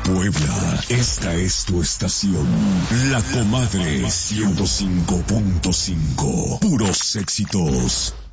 Puebla, esta es tu estación. La Comadre 105.5. Puros éxitos.